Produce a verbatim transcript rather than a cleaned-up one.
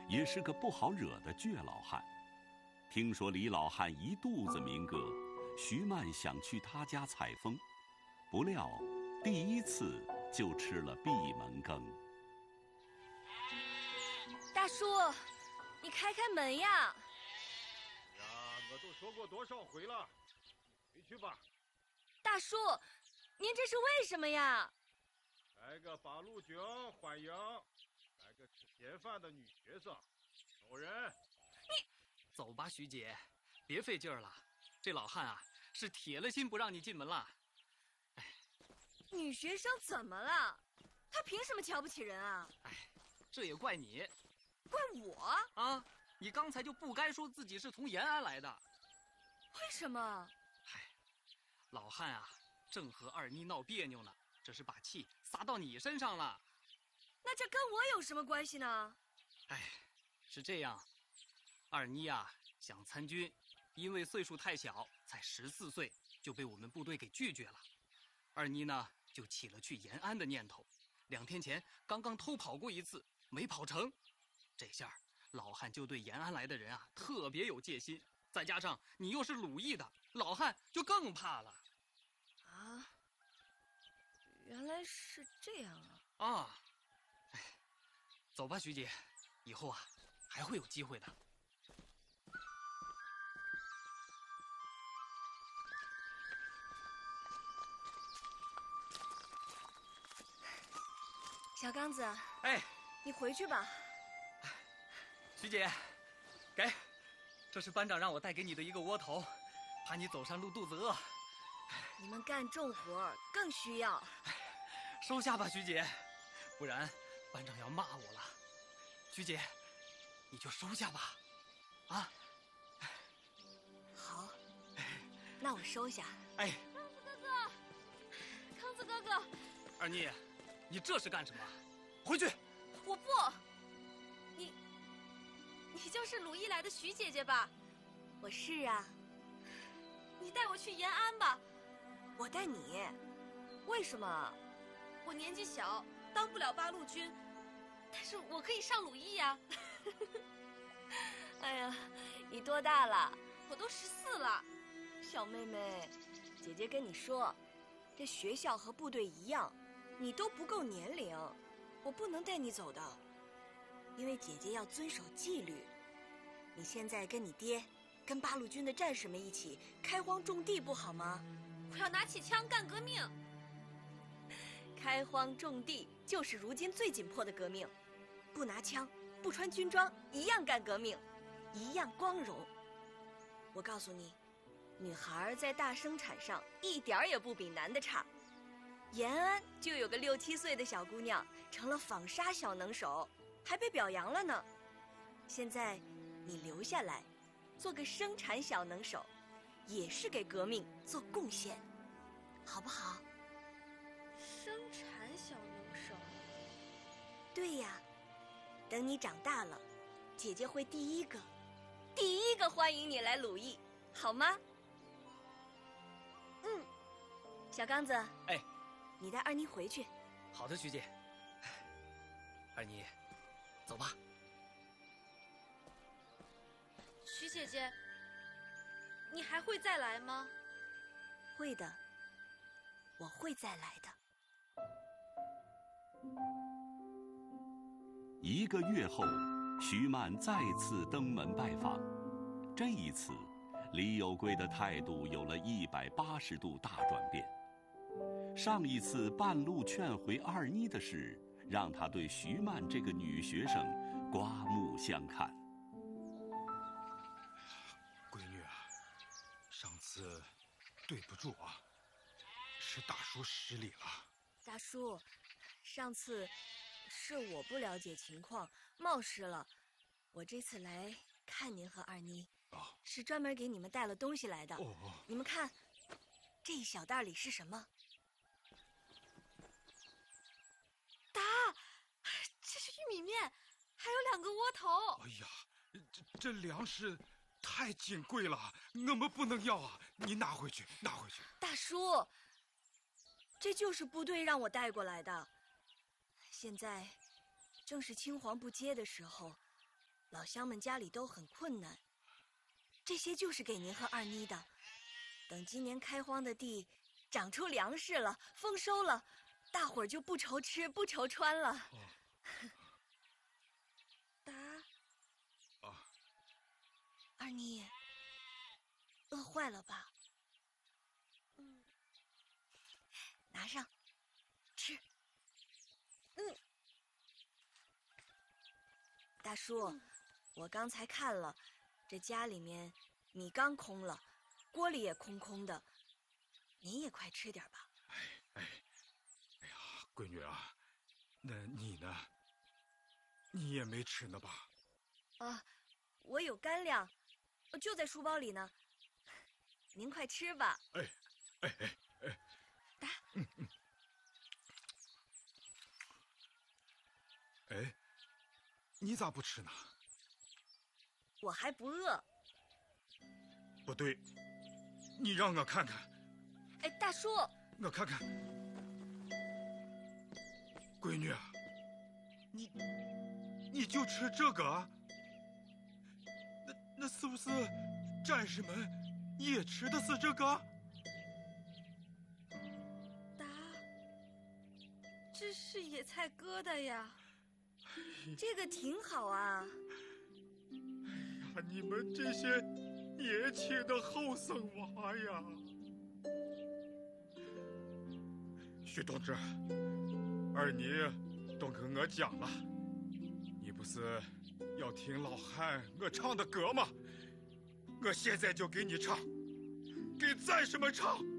也是个不好惹的倔老汉。听说李老汉一肚子民歌，徐曼想去他家采风，不料第一次就吃了闭门羹。 大叔，你开开门呀！ 呀，我都说过多少回了，回去吧。 大叔，您这是为什么呀？ 来个八路军欢迎，来个吃闲饭的女学生，走人。 你走吧，徐姐，别费劲儿了。这老汉啊，是铁了心不让你进门了。哎， 女学生怎么了？她凭什么瞧不起人啊？ 哎，这也怪你。 怪我啊！你刚才就不该说自己是从延安来的。 为什么？ 嗨，老汉啊，正和二妮闹别扭呢，这是把气撒到你身上了。 那这跟我有什么关系呢？ 哎，是这样，二妮啊想参军，因为岁数太小，才十四岁就被我们部队给拒绝了。二妮呢就起了去延安的念头，两天前刚刚偷跑过一次，没跑成。这下老汉就对延安来的人啊特别有戒心，再加上你又是鲁艺的，老汉就更怕了。 啊，原来是这样啊！ 啊，哎，走吧，徐姐，以后啊还会有机会的。 小刚子， 哎， 你回去吧。 徐姐，给，这是班长让我带给你的一个窝头，怕你走上路肚子饿。 你们干重活更需要。 收下吧，徐姐，不然班长要骂我了。徐姐，你就收下吧，啊。 好，那我收下。 哎， 康子哥哥，康子哥哥， 二妮，你这是干什么？回去！ 我不，你。你就是鲁艺来的徐姐姐吧？我是啊。你带我去延安吧。我带你？为什么？我年纪小，当不了八路军，但是我可以上鲁艺呀。哎呀，你多大了？我都十四了。小妹妹，姐姐跟你说，这学校和部队一样，你都不够年龄，我不能带你走的。因为姐姐要遵守纪律，你现在跟你爹、跟八路军的战士们一起开荒种地，不好吗？我要拿起枪干革命。开荒种地就是如今最紧迫的革命，不拿枪、不穿军装，一样干革命，一样光荣。我告诉你，女孩在大生产上一点也不比男的差。延安就有个六七岁的小姑娘成了纺纱小能手，还被表扬了呢。现在你留下来做个生产小能手，也是给革命做贡献，好不好？生产小能手？对呀，等你长大了，姐姐会第一个第一个欢迎你来鲁艺，好吗？嗯，小刚子， 哎， 你带二妮回去。 好的，徐姐。二妮，走吧。 徐姐姐，你还会再来吗？会的，我会再来的。 一个月后，徐曼再次登门拜访。这一次，李有贵的态度有了一百八十度大转变。上一次半路劝回二妮的事，让他对徐曼这个女学生刮目相看。 闺女啊，上次对不住啊，是大叔失礼了。 大叔，上次是我不了解情况，冒失了。我这次来看您和二妮，哦，是专门给你们带了东西来的。哦哦，你们看，这一小袋里是什么？答，这是玉米面，还有两个窝头。 哎呀，这这粮食太金贵了，我们不能要啊！你拿回去，拿回去。 大叔，这就是部队让我带过来的。现在正是青黄不接的时候， 老乡们家里都很困难，这些就是给您和二妮的。等今年开荒的地长出粮食了，丰收了，大伙儿就不愁吃不愁穿了。 哦、 达， 啊， 二妮，饿坏了吧？嗯，拿上，吃。嗯，大叔，嗯、我刚才看了，这家里面米缸空了，锅里也空空的，您也快吃点吧。 哎哎，哎呀，闺女啊，那你呢？你也没吃呢吧？ 啊，我有干粮，就在书包里呢。您快吃吧。 哎，哎哎哎， 打。 嗯嗯。哎，你咋不吃呢？ 我还不饿。 不对，你让我看看。 哎，大叔， 我看看。闺女啊，你你就吃这个啊？那那是不是战士们也吃的是这个？ 达，这是野菜疙瘩呀，这个挺好啊。 哎呀，你们这些年轻的后生娃呀！徐同志，二妮都跟我讲了，你不是要听老汉我唱的歌吗？我现在就给你唱，给战士们唱。